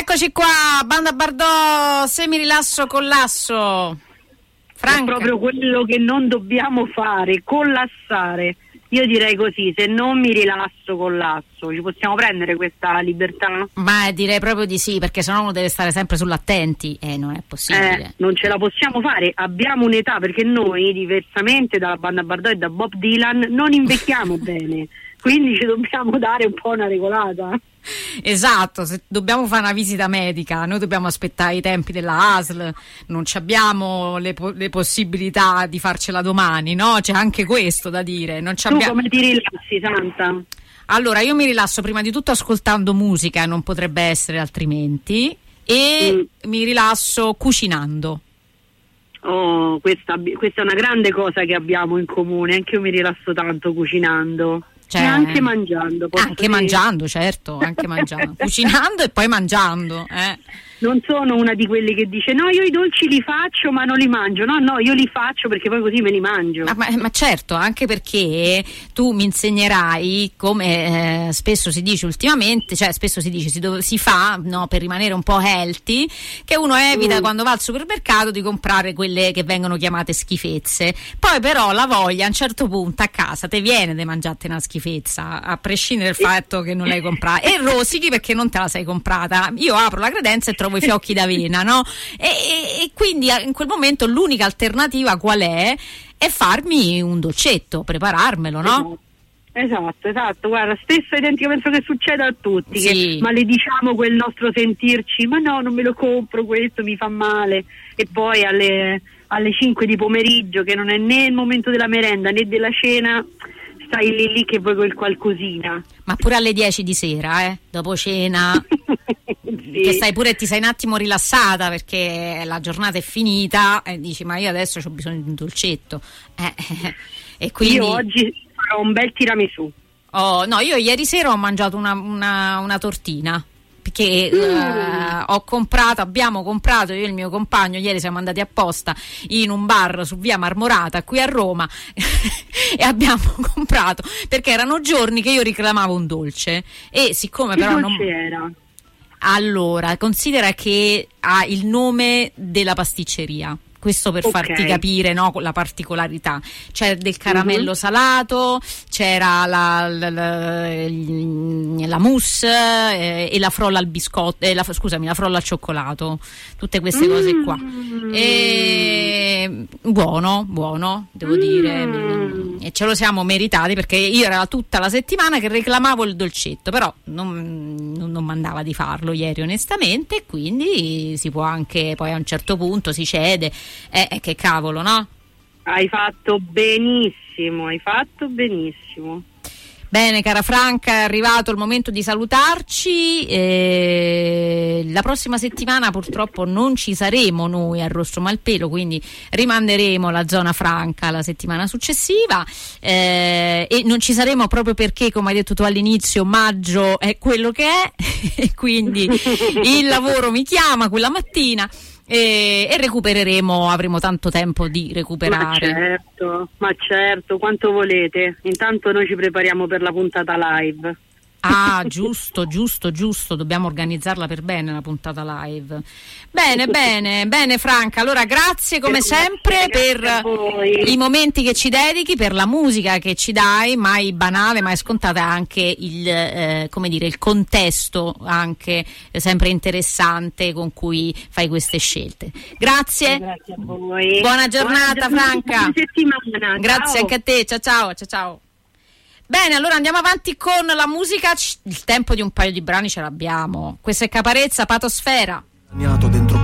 Eccoci qua, Banda Bardot, se mi rilasso collasso. Franca. È proprio quello che non dobbiamo fare, collassare. Io direi così, se non mi rilasso collasso. Ci possiamo prendere questa libertà? Ma direi proprio di sì, perché sennò uno deve stare sempre sull'attenti e non è possibile. Non ce la possiamo fare, abbiamo un'età, perché noi, diversamente dalla Banda Bardot e da Bob Dylan, non invecchiamo bene, quindi ci dobbiamo dare un po' una regolata. Esatto, se dobbiamo fare una visita medica, noi dobbiamo aspettare i tempi della ASL, non abbiamo le possibilità di farcela domani, no? C'è anche questo da dire. Non tu come ti rilassi, Santa? Allora, io mi rilasso prima di tutto ascoltando musica, non potrebbe essere altrimenti, e mi rilasso cucinando. Oh, questa è una grande cosa che abbiamo in comune, anche io mi rilasso tanto cucinando. Cioè, e anche mangiando. Anche mangiando, certo, anche mangiando. Cucinando e poi mangiando. Non sono una di quelli che dice no, io i dolci li faccio ma non li mangio. No, io li faccio perché poi così me li mangio. Ma certo, anche perché tu mi insegnerai, come spesso si dice ultimamente, cioè spesso si dice, si fa, no, per rimanere un po' healthy, che uno evita quando va al supermercato di comprare quelle che vengono chiamate schifezze. Poi però la voglia a un certo punto a casa te viene di mangiarti una schifezza, a prescindere dal fatto che non l'hai comprata, e rosichi perché non te la sei comprata. Io apro la credenza e trovo i fiocchi d'avena, no? E quindi in quel momento l'unica alternativa qual è? È farmi un dolcetto, prepararmelo, no? Esatto, guarda, stesso identico, penso che succeda a tutti, sì. Che malediiciamo quel nostro sentirci, ma no, non me lo compro, questo mi fa male, e poi alle 5 di pomeriggio, che non è né il momento della merenda né della cena, stai lì che vuoi quel qualcosina. Ma pure alle 10 di sera, dopo cena, sì. Che stai pure, ti sei un attimo rilassata perché la giornata è finita e dici ma io adesso ho bisogno di un dolcetto. E quindi io oggi farò un bel tiramisù. Oh, no, io ieri sera ho mangiato una tortina. Perché abbiamo comprato, io e il mio compagno ieri siamo andati apposta in un bar su via Marmorata qui a Roma e abbiamo comprato, perché erano giorni che io reclamavo un dolce, e siccome che però dolce era? Allora, considera che ha il nome della pasticceria. Questo per farti capire, no, la particolarità. C'è del caramello salato, c'era la mousse e la frolla al biscotto, la frolla al cioccolato, tutte queste cose qua. E buono, devo dire, e ce lo siamo meritati, perché io era tutta la settimana che reclamavo il dolcetto, però non mandava di farlo ieri onestamente, e quindi si può anche, poi a un certo punto si cede. Che cavolo, no? Hai fatto benissimo. Bene, cara Franca, è arrivato il momento di salutarci. La prossima settimana purtroppo non ci saremo noi a Rosso Malpelo, quindi rimanderemo la zona franca la settimana successiva, e non ci saremo proprio perché, come hai detto tu all'inizio, maggio è quello che è e quindi il lavoro mi chiama quella mattina. E recupereremo, avremo tanto tempo di recuperare. Ma certo, quanto volete. Intanto noi ci prepariamo per la puntata live. Ah, giusto, dobbiamo organizzarla per bene la puntata live. Bene Franca, allora grazie come sempre per i momenti che ci dedichi, per la musica che ci dai, mai banale, mai scontata, anche il contesto anche sempre interessante con cui fai queste scelte. Grazie a voi. Buona giornata Franca. Buona settimana. Grazie. Ciao. Anche a te, ciao. Bene, allora andiamo avanti con la musica. Il tempo di un paio di brani ce l'abbiamo. Questa è Caparezza, Patosfera. Dentro